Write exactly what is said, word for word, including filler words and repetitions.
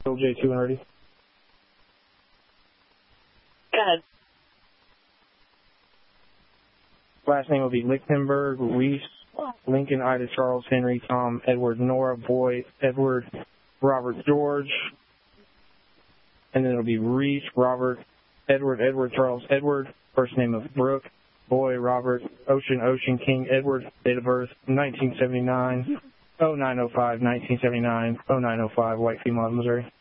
L J two and ready. Go ahead. Last name will be Lichtenberg, Reese, Lincoln, Ida, Charles, Henry, Tom, Edward, Nora, Boy, Edward, Robert, George. And then it'll be Reese, Robert, Edward, Edward, Charles, Edward. First name of Brooke, Boy, Robert, Ocean, Ocean, King, Edward. Date of birth, nineteen seventy-nine, oh nine oh five, nineteen seventy-nine, oh nine oh five, white female, Missouri.